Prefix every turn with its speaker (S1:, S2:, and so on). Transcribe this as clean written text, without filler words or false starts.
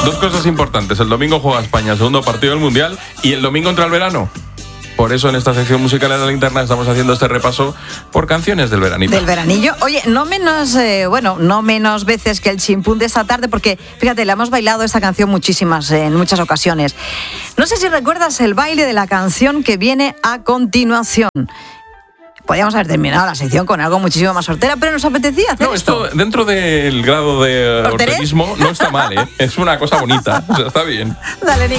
S1: Dos cosas importantes. El domingo juega España, segundo partido del Mundial, y el domingo entra el verano. Por eso en esta sección musical en la linterna estamos haciendo este repaso por canciones del veranito.
S2: Del veranillo. Oye, no menos veces que el chimpún de esta tarde, porque fíjate, la hemos bailado esta canción en muchas ocasiones. No sé si recuerdas el baile de la canción que viene a continuación. Podríamos haber terminado la sección con algo muchísimo más hortera, pero nos apetecía hacer esto.
S1: Esto dentro del grado de horterismo no está mal, ¿eh? Es una cosa bonita, o sea, está bien.
S2: Dale,